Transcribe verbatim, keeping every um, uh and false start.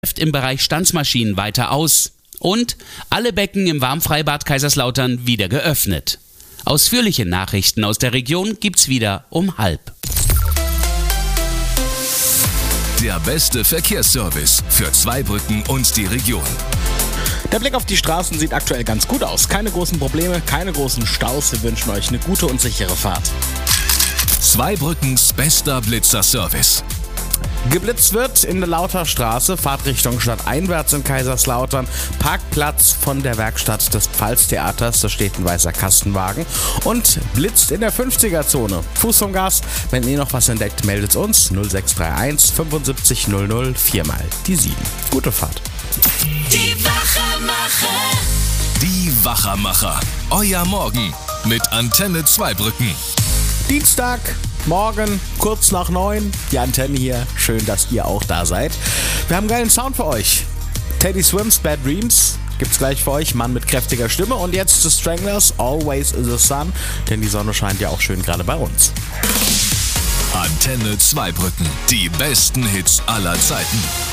im Bereich Stanzmaschinen weiter aus und alle Becken im Warmfreibad Kaiserslautern wieder geöffnet. Ausführliche Nachrichten aus der Region gibt's wieder um halb. Der beste Verkehrsservice für Zweibrücken und die Region. Der Blick auf die Straßen sieht aktuell ganz gut aus. Keine großen Probleme, keine großen Staus. Wir wünschen euch eine gute und sichere Fahrt. Zweibrückens bester Blitzer-Service. Geblitzt wird in der Lauterstraße, Fahrtrichtung stadteinwärts in Kaiserslautern, Parkplatz von der Werkstatt des Pfalztheaters, da steht ein weißer Kastenwagen und blitzt in der fünfziger-Zone. Fuß vom Gas, wenn ihr noch was entdeckt, meldet uns null sechs drei eins fünfundsiebzig null null vier mal die sieben. Gute Fahrt. Die Wachermacher. Die Wachermacher. Euer Morgen mit Antenne Zweibrücken. Dienstag, morgen, kurz nach neun, die Antenne hier. Schön, dass ihr auch da seid. Wir haben einen geilen Sound für euch. Teddy Swims, Bad Dreams gibt's gleich für euch. Mann mit kräftiger Stimme. Und jetzt The Stranglers, Always is the Sun. Denn die Sonne scheint ja auch schön gerade bei uns. Antenne Zweibrücken. Die besten Hits aller Zeiten.